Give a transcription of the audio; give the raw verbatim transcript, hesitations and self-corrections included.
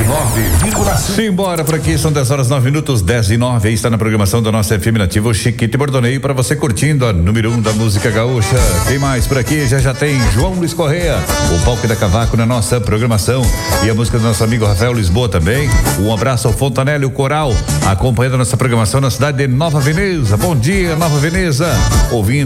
nove vírgula cinco. Simbora por aqui, são dez horas nove minutos, dez e nove. Aí está na programação da nossa F M Nativa, o Chiquito e Bordoneio, para você curtindo a número um da música gaúcha. Quem mais por aqui? Já já tem João Luiz Correia, o palco da Cavaco na nossa programação. E a música do nosso amigo Rafael Lisboa também. Um abraço ao Fontanelli, o Coral, acompanhando a nossa programação na cidade de Nova Veneza. Bom dia, Nova Veneza. Ouvindo